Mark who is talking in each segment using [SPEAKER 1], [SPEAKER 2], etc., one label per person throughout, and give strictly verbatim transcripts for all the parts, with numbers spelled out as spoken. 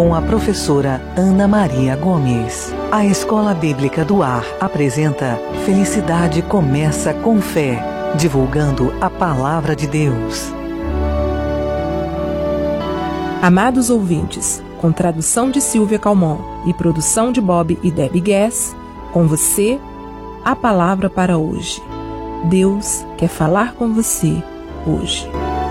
[SPEAKER 1] com a professora Ana Maria Gomes. A Escola Bíblica do Ar apresenta Felicidade Começa com Fé, divulgando a Palavra de Deus.
[SPEAKER 2] Amados ouvintes, com tradução de Silvia Calmon e produção de Bob e Debbie Guess, com você, a palavra para hoje. Deus quer falar com você hoje.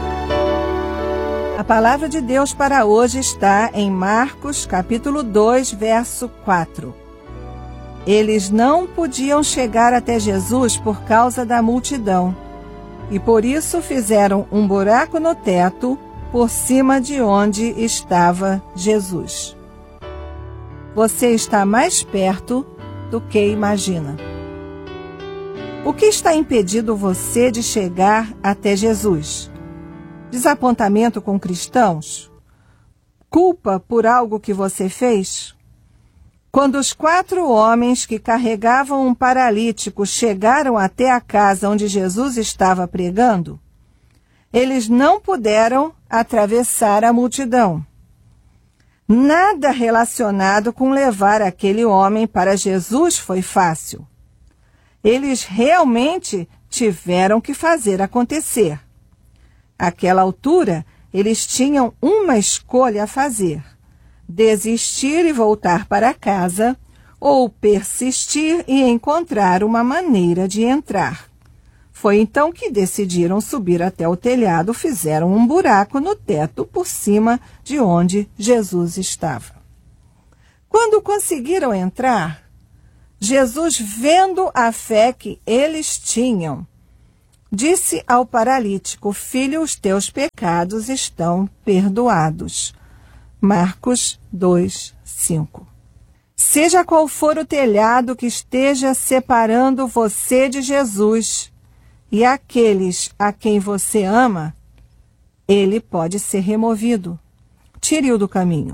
[SPEAKER 3] A palavra de Deus para hoje está em Marcos, capítulo dois, verso quatro. Eles não podiam chegar até Jesus por causa da multidão, e por isso fizeram um buraco no teto por cima de onde estava Jesus. Você está mais perto do que imagina. O que está impedindo você de chegar até Jesus? Desapontamento com cristãos? Culpa por algo que você fez? Quando os quatro homens que carregavam um paralítico chegaram até a casa onde Jesus estava pregando, eles não puderam atravessar a multidão. Nada relacionado com levar aquele homem para Jesus foi fácil. Eles realmente tiveram que fazer acontecer. Àquela altura, eles tinham uma escolha a fazer: desistir e voltar para casa, ou persistir e encontrar uma maneira de entrar. Foi então que decidiram subir até o telhado, fizeram um buraco no teto por cima de onde Jesus estava. Quando conseguiram entrar, Jesus, vendo a fé que eles tinham, disse ao paralítico: Filho, os teus pecados estão perdoados. Marcos dois, cinco. Seja qual for o telhado que esteja separando você de Jesus e aqueles a quem você ama, ele pode ser removido. Tire-o do caminho.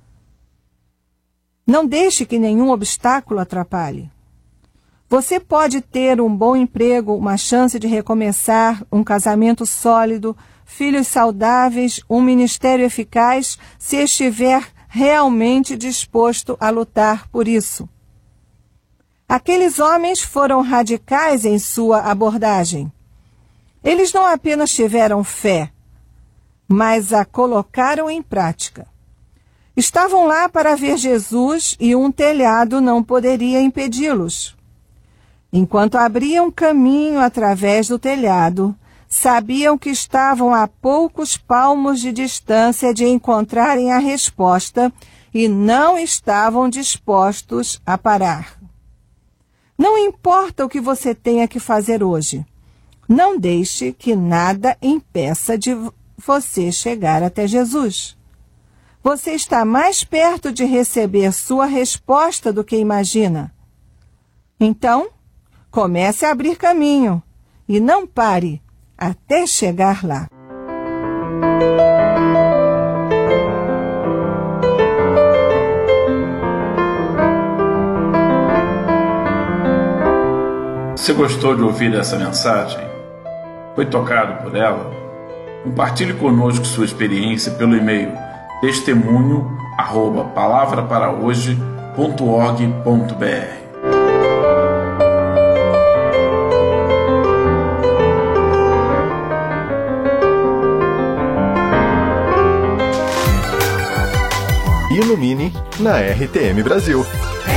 [SPEAKER 3] Não deixe que nenhum obstáculo atrapalhe. Você pode ter um bom emprego, uma chance de recomeçar, um casamento sólido, filhos saudáveis, um ministério eficaz, se estiver realmente disposto a lutar por isso. Aqueles homens foram radicais em sua abordagem. Eles não apenas tiveram fé, mas a colocaram em prática. Estavam lá para ver Jesus e um telhado não poderia impedi-los. Enquanto abriam caminho através do telhado, sabiam que estavam a poucos palmos de distância de encontrarem a resposta e não estavam dispostos a parar. Não importa o que você tenha que fazer hoje, não deixe que nada impeça de você chegar até Jesus. Você está mais perto de receber sua resposta do que imagina. Então, comece a abrir caminho e não pare até chegar lá.
[SPEAKER 4] Você gostou de ouvir essa mensagem? Foi tocado por ela? Compartilhe conosco sua experiência pelo e-mail testemunho arroba palavra para hoje ponto org ponto br.
[SPEAKER 5] Ilumine na R T M Brasil.